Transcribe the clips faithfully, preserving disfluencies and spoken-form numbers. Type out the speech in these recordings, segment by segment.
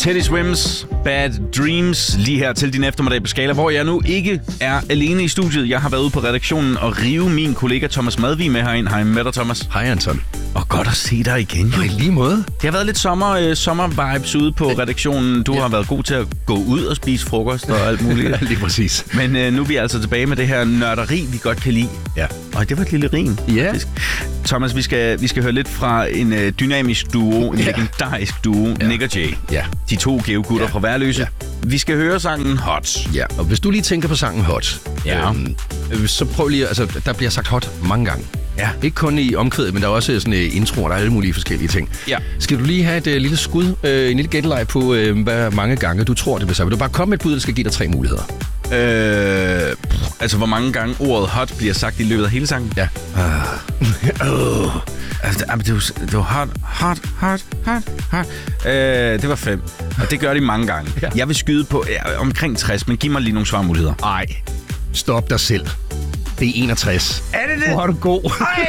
Teddy Swims Bad Dreams lige her til din eftermiddag på Skala, hvor jeg nu ikke er alene i studiet. Jeg har været ude på redaktionen og rive min kollega Thomas Madvig med herind. Hej med dig, Thomas. Hej, Anton. Og godt at se dig igen. Og i lige måde. Det har været lidt sommer, øh, sommer-vibes ude på redaktionen. Du ja. har været god til at gå ud og spise frokost og alt muligt. Lige præcis. Men øh, nu er vi altså tilbage med det her nørderi, vi godt kan lide. Ja. Og det var et lille rim. Ja. Faktisk. Thomas, vi skal, vi skal høre lidt fra en øh, dynamisk duo, en ja. legendarisk duo, ja. Nick og Jay. Ja. De to geogutter ja. fra Værløse. Ja. Vi skal høre sangen Hot. Ja, og hvis du lige tænker på sangen Hot, ja. øhm, så prøv lige, altså der bliver sagt hot mange gange. Ja. Ikke kun i omkvædet, men der er også sådan en intro, og der er alle mulige forskellige ting. Ja. Skal du lige have et uh, lille skud, uh, en lille gætteleg på, uh, hvad mange gange du tror, det bliver sagt? Vil du bare komme med et bud, der skal give dig tre muligheder? Øh, altså, hvor mange gange ordet hot bliver sagt i løbet af hele sangen? Ja. Uh. uh. Altså, det, var, det var hot, hot, hot, hot, hot. Øh, det var fem. Og det gør de mange gange. Ja. Jeg vil skyde på ja, omkring tres, men giv mig lige nogle svarmuligheder. Ej, stop dig selv. Det er enogtres. Er det det? Hvor er du god.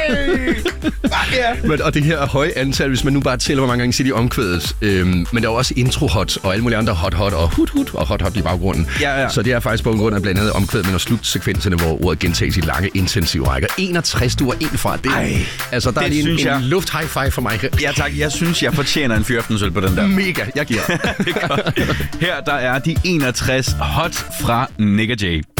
Ja. Men, og det her er høje antal, hvis man nu bare tæller, hvor mange gange siger de omkvædet. Øhm, men der er jo også intro hot, og alle mulige andre hot hot, og hut hut, og hot hot i baggrunden. Ja, ja. Så det er faktisk på en grund af blandt andet omkvædet, men og slutsekvenserne, hvor ordet gentages i lange, intensive rækker. enogtres, du er en fra det. Ej, altså, der det er lige en, jeg... en luft high five for mig. Ja tak, jeg synes, jeg fortjener en fyrftensøl på den der. Mega, jeg giver. Det er godt. Her der er de enogtres hot fra Nick og Jay.